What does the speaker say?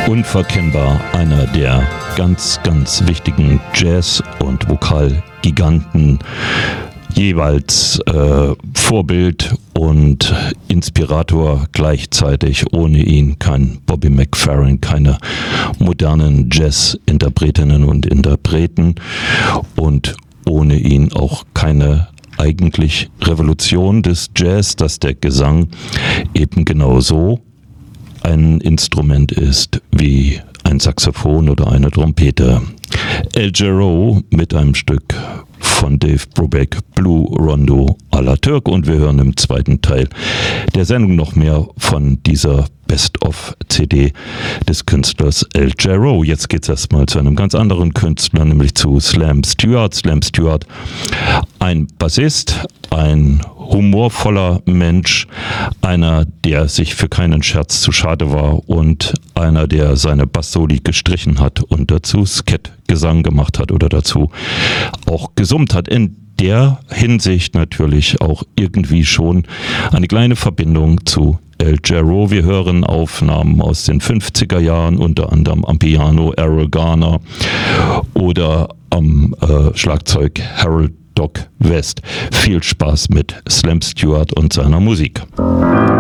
Unverkennbar einer der ganz, ganz wichtigen Jazz- und Vokalgiganten, jeweils Vorbild und Inspirator gleichzeitig. Ohne ihn kein Bobby McFerrin, keine modernen Jazz-Interpretinnen und Interpreten und ohne ihn auch keine eigentlich Revolution des Jazz, dass der Gesang eben genauso ein Instrument ist wie ein Saxophon oder eine Trompete. El Jarreau mit einem Stück von Dave Brubeck, Blue Rondo à la Turk, und wir hören im zweiten Teil der Sendung noch mehr von dieser Best-of-CD des Künstlers El Jarreau. Jetzt geht es erstmal zu einem ganz anderen Künstler, nämlich zu Slam Stewart. Slam Stewart, ein Bassist, ein humorvoller Mensch, einer, der sich für keinen Scherz zu schade war und einer, der seine Bassoli gestrichen hat und dazu Skat-Gesang gemacht hat oder dazu auch gesummt hat. In der Hinsicht natürlich auch irgendwie schon eine kleine Verbindung zu El Jarreau. Wir hören Aufnahmen aus den 50er Jahren, unter anderem am Piano Errol Garner oder am Schlagzeug Harold Doc West. Viel Spaß mit Slam Stewart und seiner Musik.